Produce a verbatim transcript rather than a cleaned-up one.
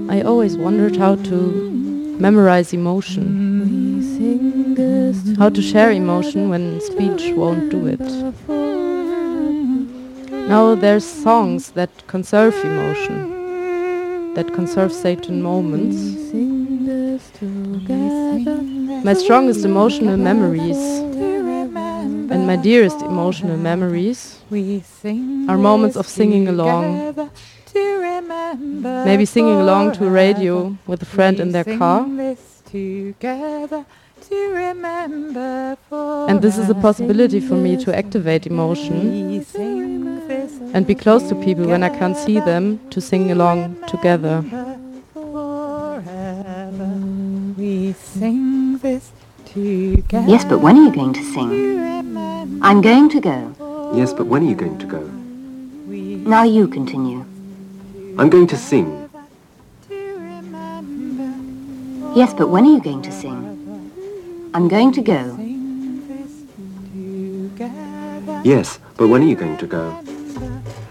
I always wondered how to memorize emotion, how to share emotion when speech won't do it. Now there's songs that conserve emotion, that conserve certain moments. My strongest emotional memories and my dearest emotional memories are moments of singing along. Maybe singing along to a radio with a friend in their car. And this is a possibility for me to activate emotion and be close to people when I can't see them, to sing along together. Yes, but when are you going to sing? I'm going to go. Yes, but when are you going to go? Now you continue. I'm going to sing. Yes, but when are you going to sing? I'm going to go. Yes, but when are you going to go?